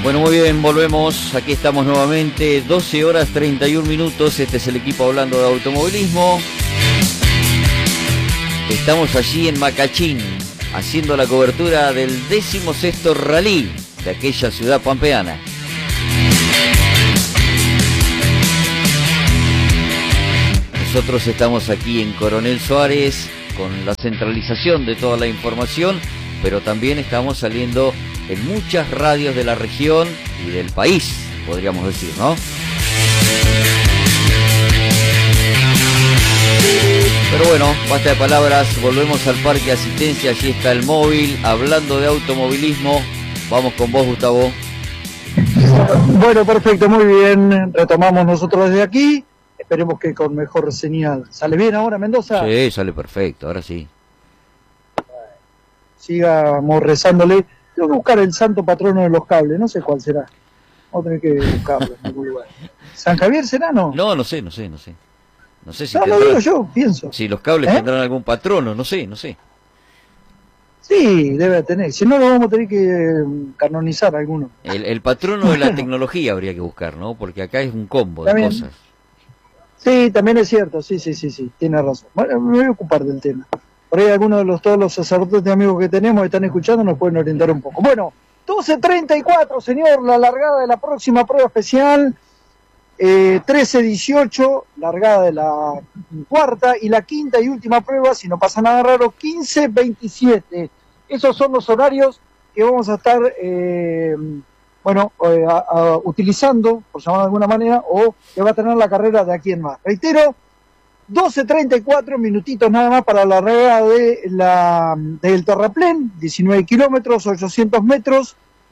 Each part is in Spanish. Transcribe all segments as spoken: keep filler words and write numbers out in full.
Bueno, muy bien, volvemos, aquí estamos nuevamente, doce horas treinta y un minutos, este es el equipo hablando de automovilismo. Estamos allí en Macachín, haciendo la cobertura del décimo sexto rally de aquella ciudad pampeana. Nosotros estamos aquí en Coronel Suárez con la centralización de toda la información, pero también estamos saliendo en muchas radios de la región y del país, podríamos decir, ¿no? Pero bueno, basta de palabras, volvemos al parque de asistencia, allí está el móvil, hablando de automovilismo. Vamos con vos, Gustavo. Bueno, perfecto, muy bien, retomamos nosotros desde aquí, esperemos que con mejor señal. ¿Sale bien ahora, Mendoza? Sí, sale perfecto, ahora sí. Sigamos rezándole. Tengo que buscar el santo patrono de los cables, no sé cuál será. Vamos a tener que buscarlo en algún lugar. ¿San Javier será, no? No, no sé, no sé, no sé. No sé si no, tendrán... lo digo yo, pienso. Si los cables ¿Eh? tendrán algún patrono, no sé, no sé. Sí, debe tener. Si no, lo vamos a tener que canonizar alguno. El, el patrono de la tecnología habría que buscar, ¿no? Porque acá es un combo de también, cosas. Sí, también es cierto, sí, sí, sí, sí, tiene razón. Bueno, me voy a ocupar del tema. Por ahí algunos de los, todos los sacerdotes de amigos que tenemos que están escuchando nos pueden orientar un poco. Bueno, doce treinta y cuatro, señor, la largada de la próxima prueba especial, eh, trece dieciocho, largada de la cuarta, y la quinta y última prueba, si no pasa nada raro, quince veintisiete. Esos son los horarios que vamos a estar, eh, bueno, eh, a, a, utilizando, por llamarlo de alguna manera, o que va a tener la carrera de aquí en más. Reitero, doce treinta y cuatro, minutitos nada más para la largada de la, del terraplén, diecinueve kilómetros, ochocientos metros,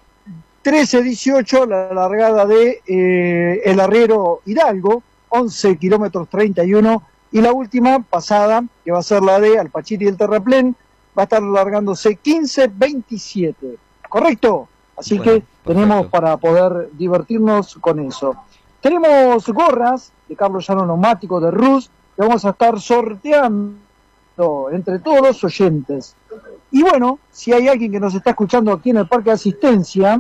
trece dieciocho la largada de eh, el arriero Hidalgo, once kilómetros treinta y uno, y la última pasada, que va a ser la de Alpachiri del terraplén, va a estar largándose quince veintisiete, ¿correcto? Así bueno, que perfecto. Tenemos para poder divertirnos con eso. Tenemos gorras de Carlos Llano Neumático de Rus, que vamos a estar sorteando entre todos los oyentes. Y bueno, si hay alguien que nos está escuchando aquí en el Parque de Asistencia,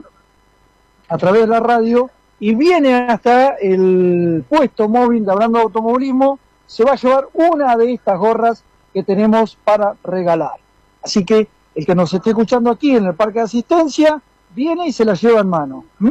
a través de la radio, y viene hasta el puesto móvil de Hablando de Automovilismo, se va a llevar una de estas gorras que tenemos para regalar. Así que el que nos esté escuchando aquí en el Parque de Asistencia, viene y se la lleva en mano. ¿Mm?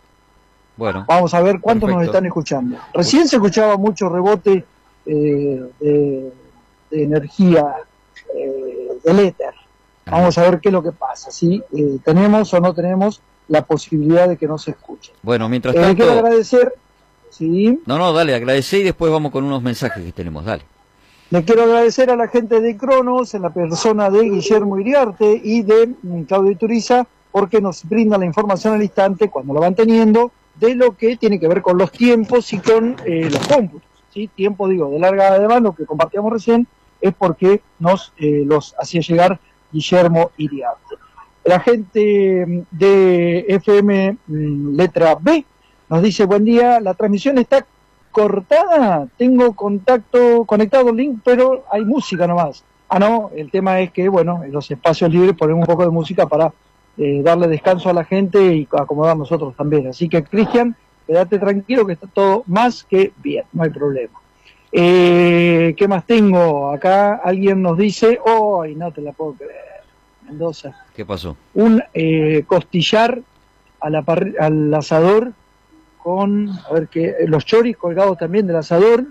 Bueno. Vamos a ver cuántos perfecto. Nos están escuchando. Recién se escuchaba mucho rebote Eh, de, de energía eh, del éter. Vamos a ver qué es lo que pasa, si eh, tenemos o no tenemos la posibilidad de que no se escuche. Bueno, mientras eh, tanto... Le quiero agradecer, ¿sí? No, no, dale, agradecer y después vamos con unos mensajes que tenemos, dale. Le quiero agradecer a la gente de Cronos, en la persona de Guillermo Iriarte y de Claudio Ituriza, porque nos brinda la información al instante, cuando la van teniendo, de lo que tiene que ver con los tiempos y con eh, los cómputos. ¿Sí? Tiempo, digo, de larga de mano que compartíamos recién, es porque nos eh, los hacía llegar Guillermo Iriarte. La gente de F M letra B nos dice, buen día, la transmisión está cortada, tengo contacto, conectado el link, pero hay música nomás. Ah, no, el tema es que, bueno, en los espacios libres ponemos un poco de música para eh, darle descanso a la gente y acomodar nosotros también. Así que, Cristian, quédate tranquilo que está todo más que bien, no hay problema. Eh, ¿Qué más tengo? Acá alguien nos dice, ¡ay, oh, no te la puedo creer, Mendoza! ¿Qué pasó? Un eh, costillar a la al asador con, a ver, que los choris colgados también del asador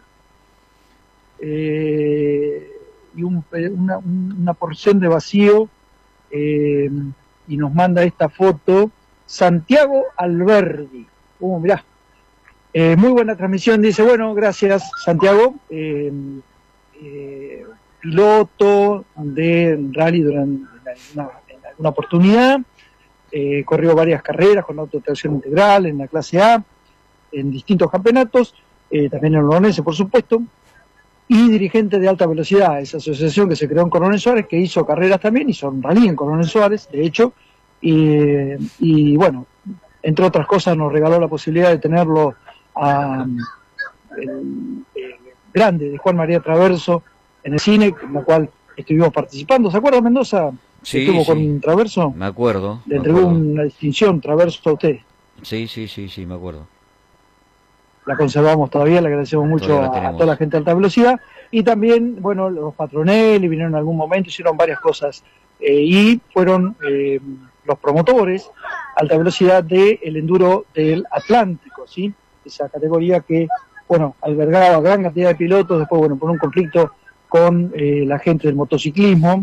eh, y un, una, una porción de vacío eh, y nos manda esta foto Santiago Alberdi. Uh, mirá, eh, muy buena transmisión, dice, bueno, gracias Santiago, eh, eh, piloto de rally durante una, en alguna oportunidad, eh, corrió varias carreras con autotracción integral en la clase A, en distintos campeonatos, eh, también en Lorense, por supuesto, y dirigente de alta velocidad, esa asociación que se creó en Coronel Suárez, que hizo carreras también, hizo un rally en Coronel Suárez, de hecho, y, y bueno, entre otras cosas nos regaló la posibilidad de tenerlo a el, el grande de Juan María Traverso en el cine, en la cual estuvimos participando. ¿Se acuerda, Mendoza? Sí, Estuvo sí. con Traverso. Me acuerdo. Le me entregó acuerdo. una distinción Traverso a usted. Sí, sí, sí, sí, me acuerdo. La conservamos todavía, le agradecemos mucho a, a toda la gente de alta velocidad. Y también, bueno, los Patronelli vinieron en algún momento, hicieron varias cosas. Eh, y fueron eh, los promotores alta velocidad del enduro del Atlántico, ¿sí? Esa categoría que, bueno, albergaba gran cantidad de pilotos, después, bueno, por un conflicto con eh, la gente del motociclismo,